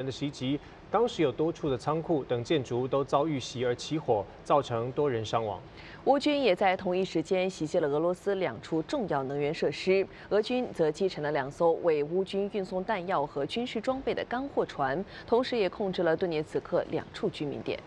的袭击，当时有多处的仓库等建筑物都遭遇袭而起火，造成多人伤亡。 乌军也在同一时间袭击了俄罗斯2处重要能源设施，俄军则击沉了2艘为乌军运送弹药和军事装备的干货船，同时也控制了顿涅茨克2处居民点。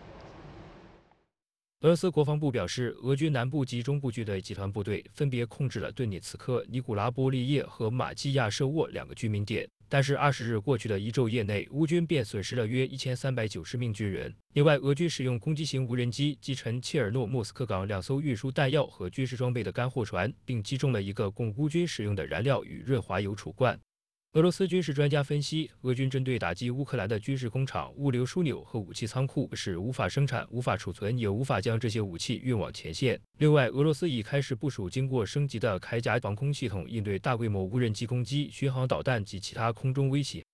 俄罗斯国防部表示，俄军南部及中部军队集团部队分别控制了顿涅茨克、尼古拉波利叶和马基亚舍沃2个居民点。但是20日过去的一昼夜内，乌军便损失了约1390名军人。另外，俄军使用攻击型无人机击沉切尔诺莫斯克港2艘运输弹药和军事装备的干货船，并击中了一个供乌军使用的燃料与润滑油储罐。 俄罗斯军事专家分析，俄军针对打击乌克兰的军事工厂、物流枢纽和武器仓库，是无法生产、无法储存，也无法将这些武器运往前线。另外，俄罗斯已开始部署经过升级的铠甲防空系统，应对大规模无人机攻击、巡航导弹及其他空中威胁。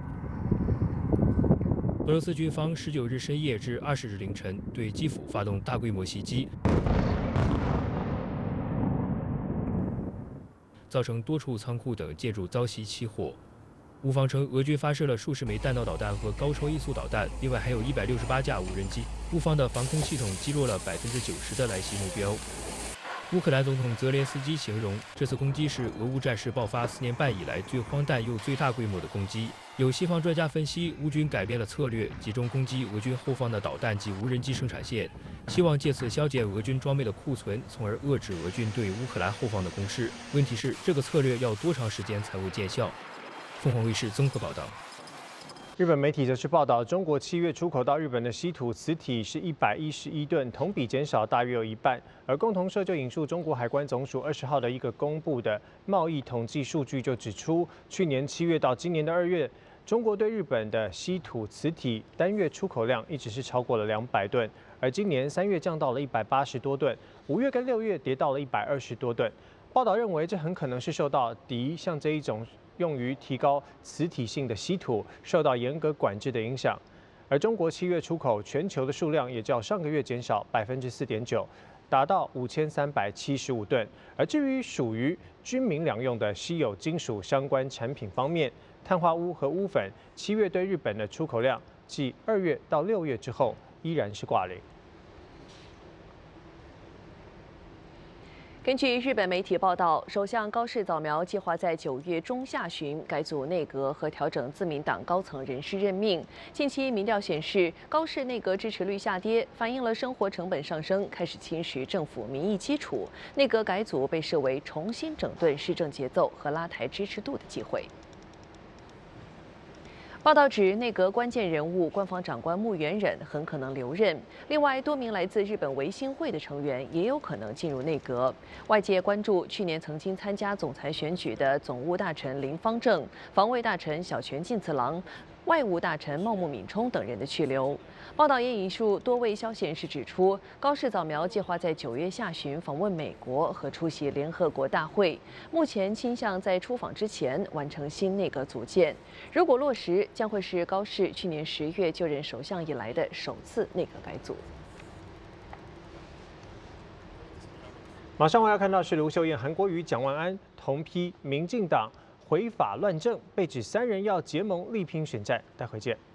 俄罗斯军方19日深夜至20日凌晨对基辅发动大规模袭击。 造成多处仓库等建筑遭袭起火。乌方称，俄军发射了数十枚弹道导弹和高超音速导弹，另外还有168架无人机。乌方的防空系统击落了90%的来袭目标。乌克兰总统泽连斯基形容，这次攻击是俄乌战事爆发4年半以来最荒诞又最大规模的攻击。有西方专家分析，乌军改变了策略，集中攻击俄军后方的导弹及无人机生产线，希望借此削减俄军装备的库存，从而遏制俄军对乌克兰后方的攻势。问题是，这个策略要多长时间才会见效？凤凰卫视综合报道。 日本媒体则是报道，中国7月出口到日本的稀土磁体是111吨，同比减少大约有一半。而共同社就引述中国海关总署20号的一个公布的贸易统计数据，就指出，去年7月到今年的2月，中国对日本的稀土磁体单月出口量一直是超过了200吨，而今年3月降到了180多吨，5月跟6月跌到了120多吨。报道认为，这很可能是受到敌像这一种 用于提高磁体性的稀土受到严格管制的影响，而中国7月出口全球的数量也较上个月减少4.9%，达到5375吨。而至于属于军民两用的稀有金属相关产品方面，碳化钨和钨粉7月对日本的出口量，继2月到6月之后依然是挂零。 根据日本媒体报道，首相高市早苗计划在9月中下旬改组内阁和调整自民党高层人事任命。近期民调显示，高市内阁支持率下跌，反映了生活成本上升开始侵蚀政府民意基础。内阁改组被视为重新整顿施政节奏和拉抬支持度的机会。 报道指，内阁关键人物官房长官木原忍很可能留任。另外，多名来自日本维新会的成员也有可能进入内阁。外界关注去年曾经参加总裁选举的总务大臣林芳正、防卫大臣小泉进次郎、外务大臣茂木敏充等人的去留。报道也引述多位消息人士指出，高市早苗计划在9月下旬访问美国和出席联合国大会，目前倾向在出访之前完成新内阁组建。如果落实，将会是高市去年10月就任首相以来的首次内阁改组。 马上我要看到是卢秀燕、韩国瑜、蒋万安同批民进党毁法乱政，被指3人要结盟力拼选战。待会见。